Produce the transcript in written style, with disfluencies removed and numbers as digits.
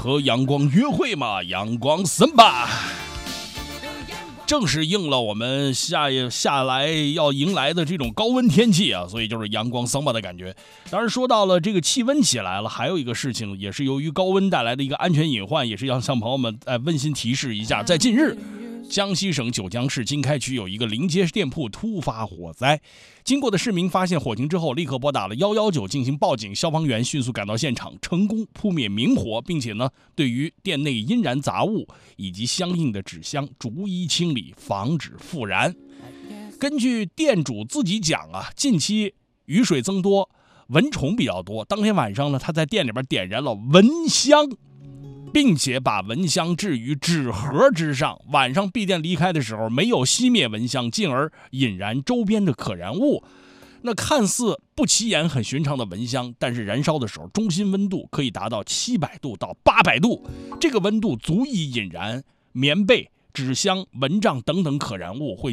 和阳光约会嘛，阳光森巴。正是应了我们下来要迎来的这种高温天气啊，所以就是阳光桑巴的感觉。当然说到了这个气温起来了，还有一个事情也是由于高温带来的一个安全隐患，也是要向朋友们温馨提示一下。在近日，江西省九江市经开区有一个临街店铺突发火灾，经过的市民发现火情之后，立刻拨打了119进行报警，消防员迅速赶到现场，成功扑灭明火，并且呢，对于店内阴燃杂物以及相应的纸箱逐一清理，防止复燃。根据店主自己讲啊，近期雨水增多，蚊虫比较多，当天晚上呢，他在店里边点燃了蚊香，并且把蚊香置于纸盒之上，晚上闭店离开的时候没有熄灭蚊香，进而引燃周边的可燃物。那看似不起眼很寻常的蚊香，但是燃烧的时候中心温度可以达到700度到800度，这个温度足以引燃棉被、纸箱、蚊帐等等可燃物，会